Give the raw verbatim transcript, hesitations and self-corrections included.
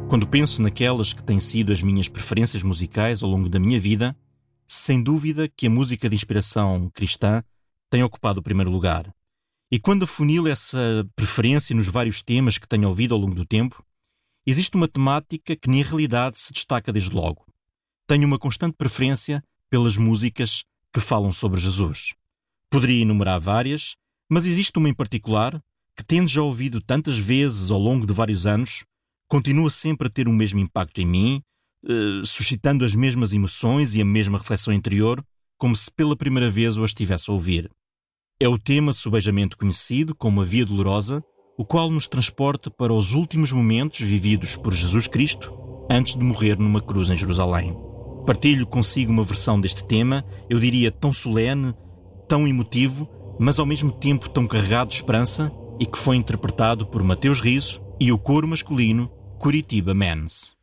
Quando penso naquelas que têm sido as minhas preferências musicais ao longo da minha vida, sem dúvida que a música de inspiração cristã tem ocupado o primeiro lugar. E quando afunilo essa preferência nos vários temas que tenho ouvido ao longo do tempo, existe uma temática que na realidade se destaca desde logo. Tenho uma constante preferência pelas músicas que falam sobre Jesus. Poderia enumerar várias, mas existe uma em particular que, tendo já ouvido tantas vezes ao longo de vários anos, continua sempre a ter o mesmo impacto em mim, eh, suscitando as mesmas emoções e a mesma reflexão interior, como se pela primeira vez o estivesse a ouvir. É o tema subejamente conhecido como a Via Dolorosa, o qual nos transporta para os últimos momentos vividos por Jesus Cristo antes de morrer numa cruz em Jerusalém. Partilho consigo uma versão deste tema, eu diria tão solene, tão emotivo, mas ao mesmo tempo tão carregado de esperança, e que foi interpretado por Mateus Riso e o coro masculino Curitiba Men's.